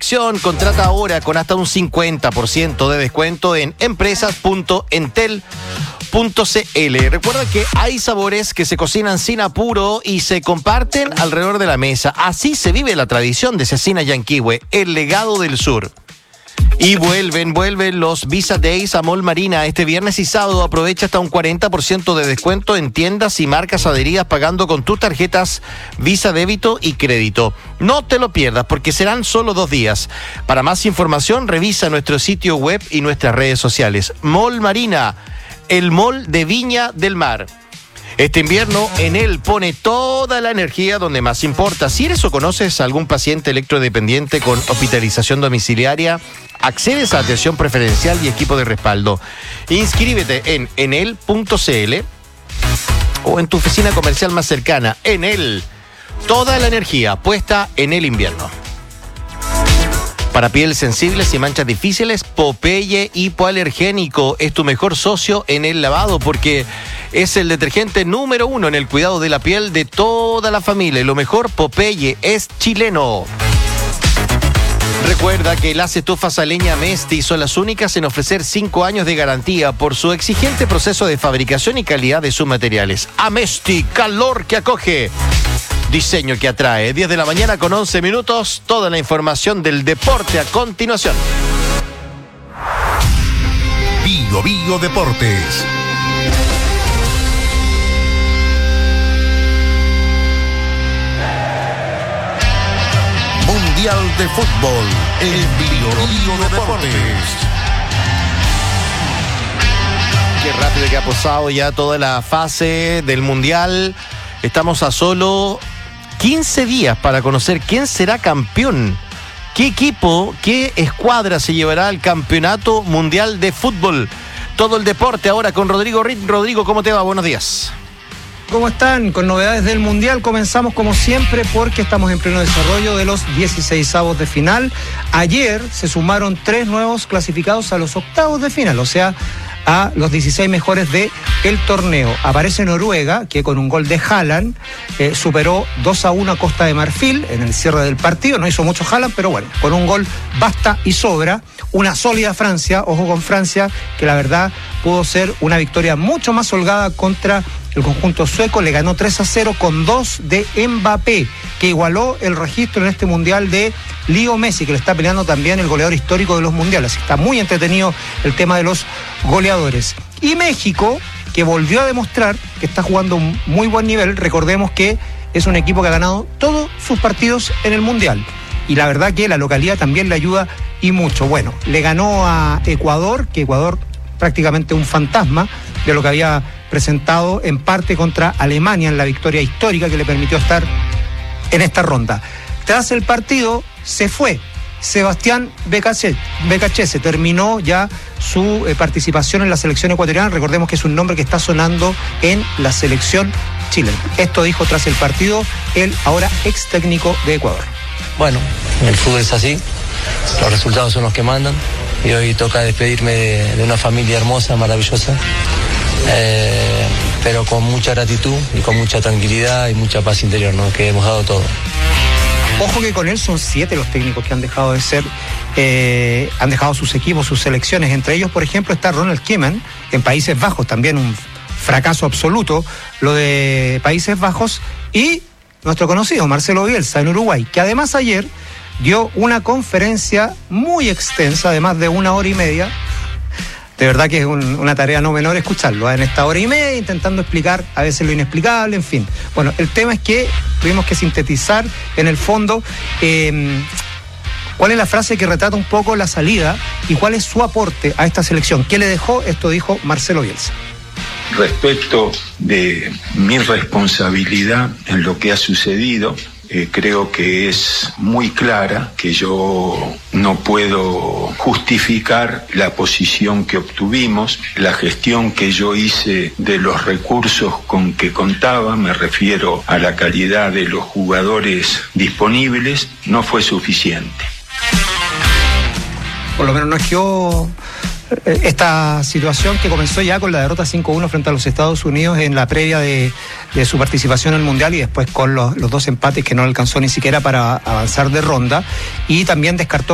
selección. Contrata ahora con hasta un 50% de descuento en empresas.entel.cl. Recuerda que hay sabores que se cocinan sin apuro y se comparten alrededor de la mesa. Así se vive la tradición de Cecina Yanquihue, el legado del sur. Y vuelven los Visa Days a Mall Marina. Este viernes y sábado aprovecha hasta un 40% de descuento en tiendas y marcas adheridas pagando con tus tarjetas Visa Débito y Crédito. No te lo pierdas porque serán solo 2 días. Para más información revisa nuestro sitio web y nuestras redes sociales. Mall Marina, el mall de Viña del Mar. Este invierno, Enel pone toda la energía donde más importa. Si eres o conoces a algún paciente electrodependiente con hospitalización domiciliaria, accedes a atención preferencial y equipo de respaldo. Inscríbete en enel.cl o en tu oficina comercial más cercana. Enel, toda la energía puesta en el invierno. Para pieles sensibles y manchas difíciles, Popeye Hipoalergénico es tu mejor socio en el lavado porque es el detergente número 1 en el cuidado de la piel de toda la familia. Y lo mejor, Popeye es chileno. Recuerda que las estufas a leña Mesti son las únicas en ofrecer 5 años de garantía por su exigente proceso de fabricación y calidad de sus materiales. Amesti, calor que acoge. Diseño que atrae. 10 de la mañana con 11 minutos. Toda la información del deporte a continuación. Bio Bio Deportes. Mundial de Fútbol en Bio Bio Deportes. Qué rápido que ha pasado ya toda la fase del Mundial. Estamos a solo 15 días para conocer quién será campeón. ¿Qué equipo, qué escuadra se llevará al Campeonato Mundial de Fútbol? Todo el deporte ahora con Rodrigo Ritt. Rodrigo, ¿cómo te va? Buenos días. ¿Cómo están? Con novedades del Mundial comenzamos como siempre porque estamos en pleno desarrollo de los 16avos de final. Ayer se sumaron 3 nuevos clasificados a los octavos de final, o sea, a los 16 mejores del torneo. Aparece Noruega, que con un gol de Haaland superó 2-1 a Costa de Marfil en el cierre del partido. No hizo mucho Haaland, pero bueno, con un gol basta y sobra. Una sólida Francia, ojo con Francia, que la verdad pudo ser una victoria mucho más holgada contra el conjunto sueco. Le ganó 3-0 con 2 de Mbappé, que igualó el registro en este Mundial de Leo Messi, que le está peleando también el goleador histórico de los mundiales. Así que está muy entretenido el tema de los goleadores. Y México, que volvió a demostrar que está jugando un muy buen nivel. Recordemos que es un equipo que ha ganado todos sus partidos en el Mundial. Y la verdad que la localidad también le ayuda y mucho. Bueno, le ganó a Ecuador, que Ecuador prácticamente un fantasma de lo que había presentado en parte contra Alemania en la victoria histórica que le permitió estar en esta ronda. Tras el partido se fue Sebastián Becachese, terminó ya su participación en la selección ecuatoriana. Recordemos que es un nombre que está sonando en la selección chilena. Esto dijo tras el partido el ahora ex técnico de Ecuador. Bueno, el fútbol es así, los resultados son los que mandan y hoy toca despedirme de una familia hermosa, maravillosa, pero con mucha gratitud y con mucha tranquilidad y mucha paz interior, ¿no? Que hemos dado todo. Ojo que con él son 7 los técnicos que han dejado de ser, han dejado sus equipos, sus selecciones. Entre ellos, por ejemplo, está Ronald Koeman en Países Bajos, también un fracaso absoluto lo de Países Bajos, y nuestro conocido Marcelo Bielsa en Uruguay, que además ayer dio una conferencia muy extensa de más de 1 hora y media. De verdad que es una tarea no menor escucharlo, en esta hora y media, intentando explicar a veces lo inexplicable, en fin. Bueno, el tema es que tuvimos que sintetizar en el fondo cuál es la frase que retrata un poco la salida y cuál es su aporte a esta selección. ¿Qué le dejó? Esto dijo Marcelo Bielsa. Respecto de mi responsabilidad en lo que ha sucedido, creo que es muy clara, que yo no puedo justificar la posición que obtuvimos, la gestión que yo hice de los recursos con que contaba, me refiero a la calidad de los jugadores disponibles, no fue suficiente. Por lo menos no es que esta situación que comenzó ya con la derrota 5-1 frente a los Estados Unidos en la previa de su participación en el Mundial y después con los 2 empates que no alcanzó ni siquiera para avanzar de ronda, y también descartó